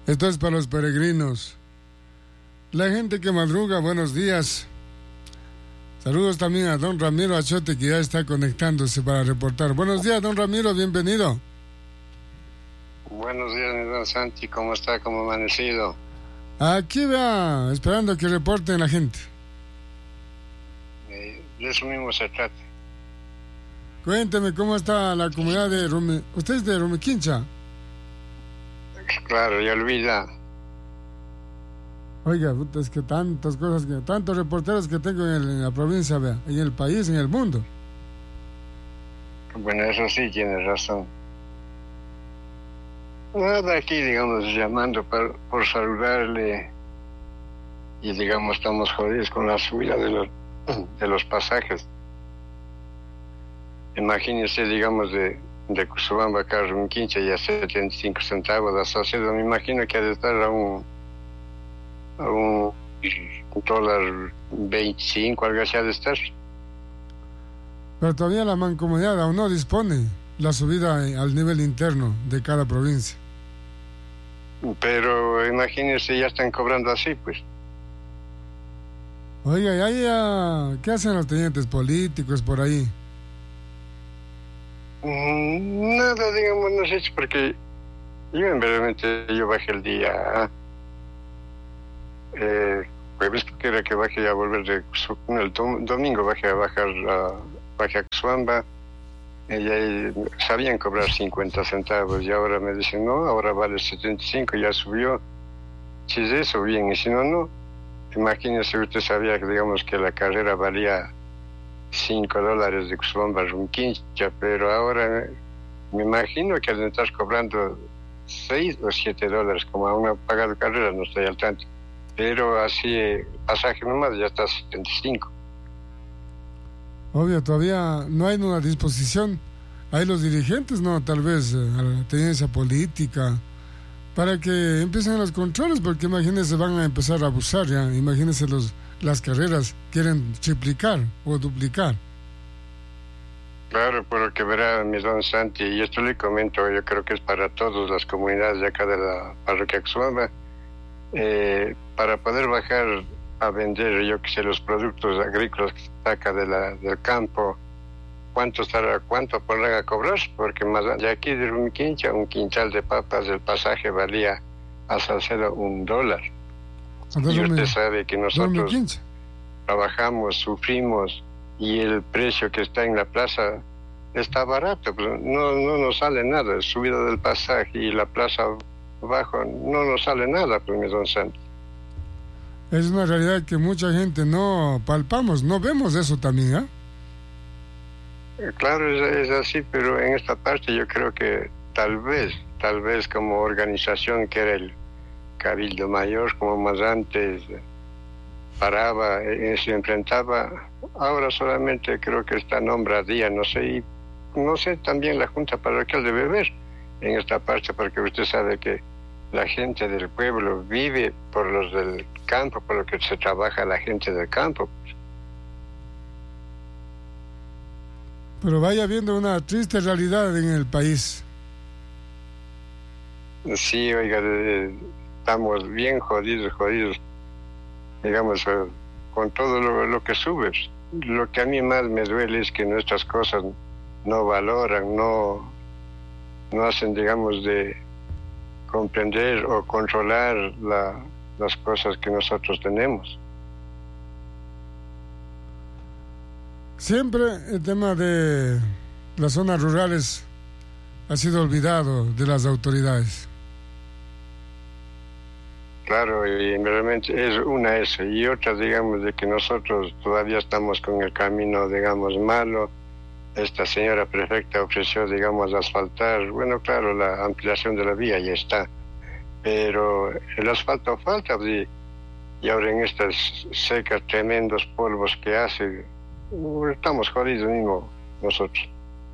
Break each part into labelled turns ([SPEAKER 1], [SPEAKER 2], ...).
[SPEAKER 1] Esto es para los peregrinos. La gente que madruga, buenos días. Saludos también a don Ramiro Achote, que ya está conectándose para reportar. Buenos días, don Ramiro, bienvenido.
[SPEAKER 2] Buenos días, mi don Santi, ¿cómo está? ¿Cómo ha amanecido?
[SPEAKER 1] Aquí va, esperando que reporten la gente.
[SPEAKER 2] De eso mismo se trata.
[SPEAKER 1] Cuénteme cómo está la comunidad de Rume. ¿Usted es de Rumiquincha?
[SPEAKER 2] Claro, ya olvida.
[SPEAKER 1] Oiga, es que tantas cosas, tantos reporteros que tengo en la provincia, vea, en el país, en el mundo.
[SPEAKER 2] Bueno, eso sí, tiene razón. Nada, aquí, digamos, llamando por saludarle. Y, digamos, estamos jodidos con la subida de los pasajes. Imagínense, digamos, de Cusubamba acá a Rumiquincha y a 75 centavos de asociado. Me imagino que ha de estar a un $1.25, algo así ha de estar.
[SPEAKER 1] Pero todavía la mancomunidad aún no dispone la subida al nivel interno de cada provincia.
[SPEAKER 2] Pero imagínense, ya están cobrando así, pues.
[SPEAKER 1] Oiga, ¿qué hacen los tenientes políticos por ahí?
[SPEAKER 2] Nada, digamos, no sé, porque yo bajé el día jueves, que era que bajé a volver el domingo bajé a Cusubamba, y ahí sabían cobrar 50 centavos y ahora me dicen no, ahora vale 75, ya subió. Si es eso, bien, y si no, no. Imagínese, usted sabía que, digamos, que la carrera valía $5 de Cusubamba a Rumiquincha, pero ahora me imagino que al estar cobrando $6 o $7, como aún no ha pagado carrera, no estoy al tanto, pero así pasaje nomás ya está a 75.
[SPEAKER 1] Obvio, todavía no hay una disposición. Hay los dirigentes, no, tal vez a la tenencia política, para que empiecen los controles, porque imagínense, van a empezar a abusar ya. Imagínense las carreras quieren triplicar o duplicar.
[SPEAKER 2] Claro, por lo que verá mi don Santi, y esto le comento, yo creo que es para todas las comunidades de acá de la parroquia Cusubamba, para poder bajar a vender, yo que sé, los productos agrícolas que saca del campo, ¿cuánto podrán a cobrar? Porque más de aquí de Rumiquincha, un quintal de papas, el pasaje valía a Salcedo $1. Y usted sabe que nosotros trabajamos, sufrimos, y el precio que está en la plaza está barato, pues no nos sale nada. El subido del pasaje y la plaza abajo no nos sale nada, pues, mi don Santi.
[SPEAKER 1] Es una realidad que mucha gente no palpamos, no vemos eso también, ¿eh?
[SPEAKER 2] Claro, es así, pero en esta parte yo creo que tal vez como organización que era el Cabildo Mayor, como más antes paraba, se enfrentaba, ahora solamente creo que está nombradía, no sé, y no sé, también la Junta Parroquial debe ver en esta parte, porque usted sabe que la gente del pueblo vive por los del campo, por lo que se trabaja la gente del campo.
[SPEAKER 1] Pero vaya viendo una triste realidad en el país.
[SPEAKER 2] Sí, oiga, estamos bien jodidos, digamos, con todo lo que sube. Lo que a mí más me duele es que nuestras cosas no valoran, no hacen, digamos, de comprender o controlar las cosas que nosotros tenemos.
[SPEAKER 1] Siempre el tema de las zonas rurales ha sido olvidado de las autoridades.
[SPEAKER 2] Claro, y realmente es una eso, y otra, digamos, de que nosotros todavía estamos con el camino, digamos, malo. Esta señora prefecta ofreció, digamos, asfaltar, bueno, claro, la ampliación de la vía ya está, pero el asfalto falta, y ahora en estas secas, tremendos polvos que hace, estamos jodidos mismo nosotros.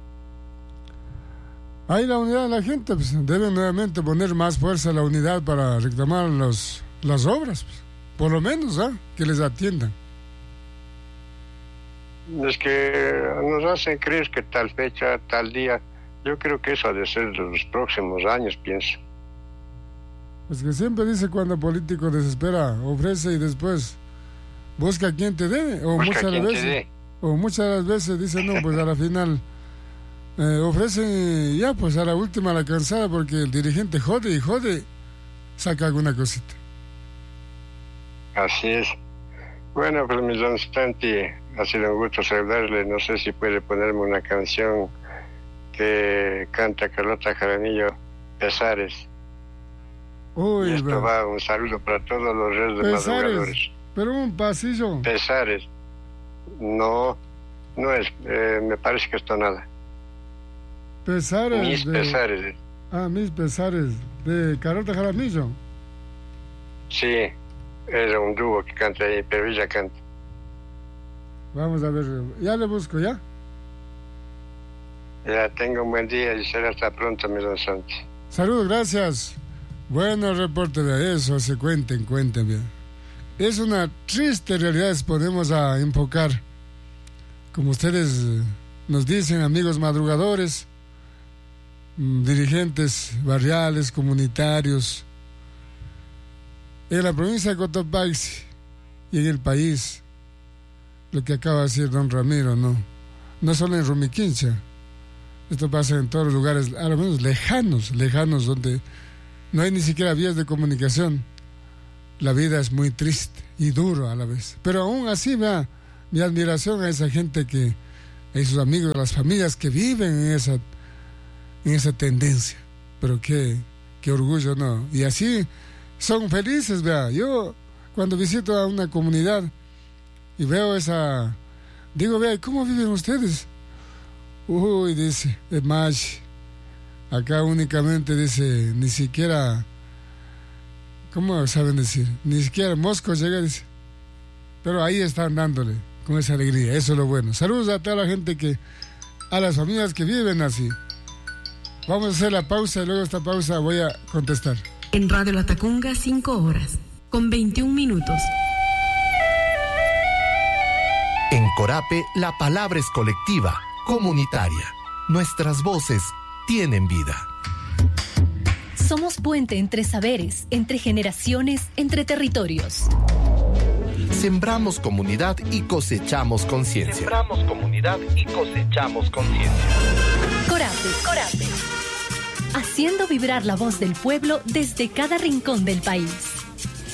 [SPEAKER 1] Hay la unidad de la gente, pues deben nuevamente poner más fuerza a la unidad para reclamar las obras, pues, por lo menos, que les atiendan.
[SPEAKER 2] Es que nos hacen creer que tal fecha, tal día, yo creo que eso ha de ser de los próximos años, pienso.
[SPEAKER 1] Es que siempre dice cuando el político desespera, ofrece y después busca quien te dé, o muchas de las veces dice no, pues a la final ofrecen y ya, pues a la última la cansada porque el dirigente jode y jode, saca alguna cosita.
[SPEAKER 2] Así es. Bueno, pues mi don Santi, ha sido un gusto saludarle. No sé si puede ponerme una canción que canta Carlota Jaramillo, Pesares.
[SPEAKER 1] Uy,
[SPEAKER 2] y esto va un saludo para todos los redes de madrugadores.
[SPEAKER 1] Pero un pasillo.
[SPEAKER 2] Pesares. No es, me parece que es tonada.
[SPEAKER 1] Pesares.
[SPEAKER 2] Mis pesares.
[SPEAKER 1] Mis pesares. De Carlota Jaramillo.
[SPEAKER 2] Sí, es un dúo que canta ahí, pero ella canta.
[SPEAKER 1] Vamos a ver, ya le busco, ¿ya?
[SPEAKER 2] Ya, tenga un buen día y será hasta pronto, mi don Santi.
[SPEAKER 1] Saludos, gracias. Bueno, reporte de eso, se cuenten bien. Es una triste realidad, ponemos a enfocar. Como ustedes nos dicen, amigos madrugadores, dirigentes barriales, comunitarios, en la provincia de Cotopaxi y en el país, lo que acaba de decir don Ramiro, no solo en Rumiquincha, esto pasa en todos los lugares, a lo menos lejanos, donde no hay ni siquiera vías de comunicación. La vida es muy triste y duro a la vez, pero aún así, vea, mi admiración a esa gente a esos amigos, a las familias que viven en esa tendencia, pero qué orgullo, ¿no? Y así son felices, vea. Yo cuando visito a una comunidad y veo digo, vea, ¿cómo viven ustedes? Uy, dice, es más, acá únicamente dice, ni siquiera, ¿cómo saben decir? Ni siquiera Mosco llega, dice. Pero ahí están dándole con esa alegría, eso es lo bueno. Saludos a toda la gente a las familias que viven así. Vamos a hacer la pausa y luego de esta pausa voy a contestar.
[SPEAKER 3] En Radio Latacunga, 5 horas, con 21 minutos.
[SPEAKER 4] En Corape, la palabra es colectiva, comunitaria. Nuestras voces tienen vida.
[SPEAKER 5] Somos puente entre saberes, entre generaciones, entre territorios.
[SPEAKER 4] Sembramos comunidad y cosechamos conciencia.
[SPEAKER 5] Corape. Haciendo vibrar la voz del pueblo desde cada rincón del país.